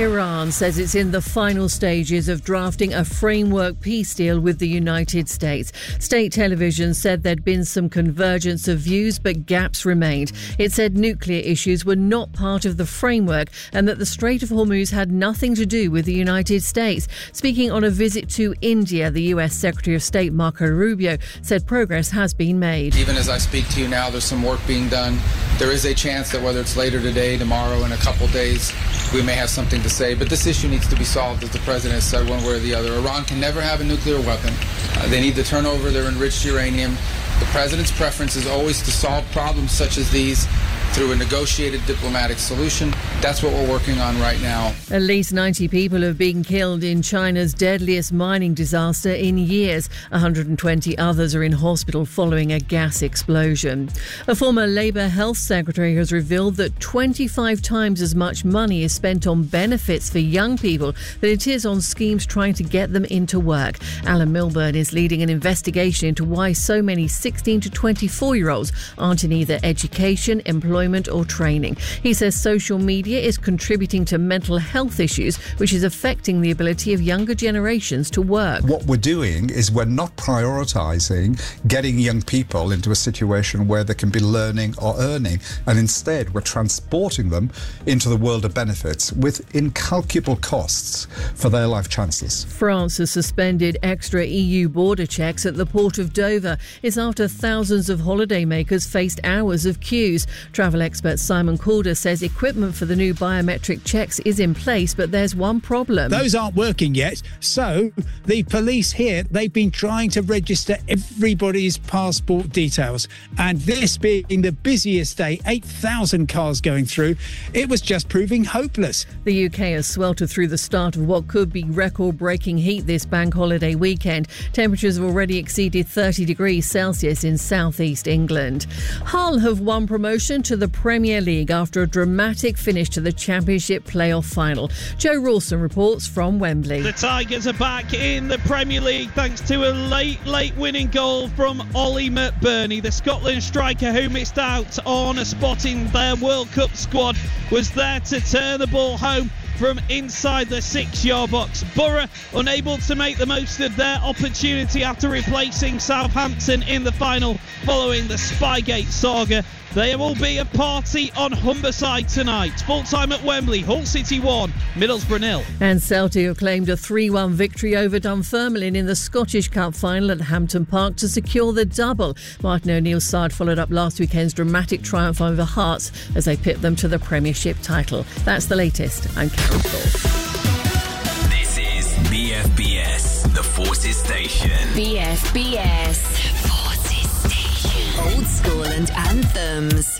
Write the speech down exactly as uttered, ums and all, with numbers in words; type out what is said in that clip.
Iran says it's in the final stages of drafting a framework peace deal with the United States. State television said there'd been some convergence of views, but gaps remained. It said nuclear issues were not part of the framework and that the Strait of Hormuz had nothing to do with the United States. Speaking on a visit to India, the U S Secretary of State Marco Rubio said progress has been made. Even as I speak to you now, there's some work being done. There is a chance that whether it's later today, tomorrow, in a couple days, we may have something to say. But this issue needs to be solved, as the president has said, one way or the other. Iran can never have a nuclear weapon. Uh, they need to turn over their enriched uranium. The president's preference is always to solve problems such as these through a negotiated diplomatic solution. That's what we're working on right now. At least ninety people have been killed in China's deadliest mining disaster in years. one hundred twenty others are in hospital following a gas explosion. A former Labour health secretary has revealed that twenty-five times as much money is spent on benefits for young people than it is on schemes trying to get them into work. Alan Milburn is leading an investigation into why so many sixteen to twenty-four-year-olds aren't in either education, employment or training. He says social media is contributing to mental health issues, which is affecting the ability of younger generations to work. What we're doing is we're not prioritising getting young people into a situation where they can be learning or earning, and instead we're transporting them into the world of benefits with incalculable costs for their life chances. France has suspended extra E U border checks at the port of Dover. It's after thousands of holidaymakers faced hours of queues. Travel expert Simon Calder says equipment for the new biometric checks is in place, but there's one problem. Those aren't working yet. So the police here, they've been trying to register everybody's passport details. And this being the busiest day, eight thousand cars going through, it was just proving hopeless. The U K has sweltered through the start of what could be record-breaking heat this bank holiday weekend. Temperatures have already exceeded thirty degrees Celsius in southeast England. Hull have won promotion to the Premier League after a dramatic finish to the Championship playoff final. Joe Rawson reports from Wembley. The Tigers are back in the Premier League thanks to a late, late winning goal from Ollie McBurney. The Scotland striker who missed out on a spot in their World Cup squad was there to turn the ball home from inside the six-yard box. Borough unable to make the most of their opportunity after replacing Southampton in the final following the Spygate saga. There will be a party on Humberside tonight. Full time at Wembley. Hull City one, Middlesbrough nil. And Celtic have claimed a three one victory over Dunfermline in the Scottish Cup final at Hampton Park to secure the double. Martin O'Neill's side followed up last weekend's dramatic triumph over Hearts as they pit them to the Premiership title. That's the latest. I'm Carol Thorpe. This is B F B S, the Forces Station. B F B S, Forces Station. Old school and anthems.